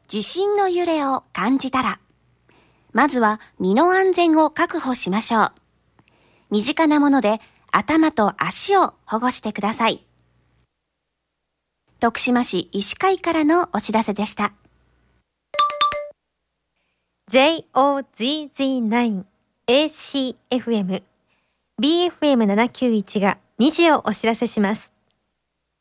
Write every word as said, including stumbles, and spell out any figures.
地震の揺れを感じたら、まずは身の安全を確保しましょう。身近なもので頭と足を保護してください。徳島市医師会からのお知らせでした。 ジェイオーゼットナイン エーシーエフエム ビーエフエムななきゅういち がにじをお知らせします。